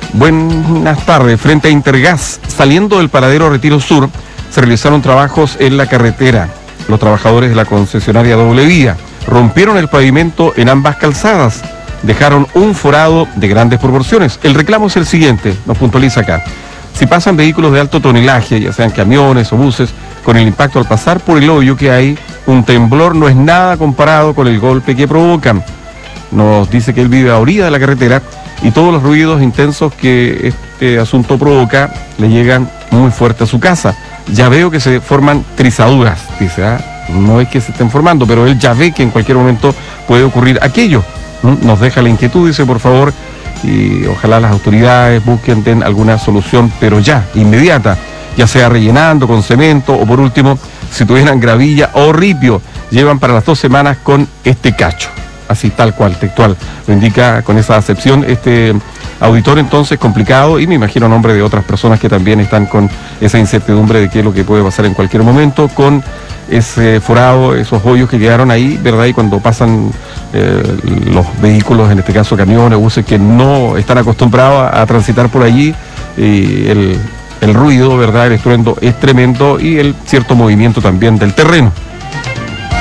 Buenas tardes. Frente a Intergas, saliendo del paradero Retiro Sur, se realizaron trabajos en la carretera. Los trabajadores de la concesionaria Doble Vía rompieron el pavimento en ambas calzadas, dejaron un forado de grandes proporciones. El reclamo es el siguiente, nos puntualiza acá. Si pasan vehículos de alto tonelaje, ya sean camiones o buses, con el impacto al pasar por el hoyo que hay, un temblor no es nada comparado con el golpe que provocan. Nos dice que él vive a orilla de la carretera y todos los ruidos intensos que este asunto provoca le llegan muy fuerte a su casa. Ya veo que se forman trizaduras, dice, no es que se estén formando, pero él ya ve que en cualquier momento puede ocurrir aquello. Nos deja la inquietud, dice, por favor, y ojalá las autoridades busquen, den alguna solución, pero ya, inmediata, ya sea rellenando con cemento o por último, si tuvieran gravilla o ripio, llevan para las 2 semanas con este cacho. Así tal cual, textual, lo indica con esa acepción este auditor. Entonces complicado, y me imagino a nombre de otras personas que también están con esa incertidumbre de qué es lo que puede pasar en cualquier momento con ese forado, esos hoyos que quedaron ahí, ¿verdad? Y cuando pasan los vehículos, en este caso camiones, buses que no están acostumbrados a transitar por allí, el ruido, ¿verdad? El estruendo es tremendo y el cierto movimiento también del terreno.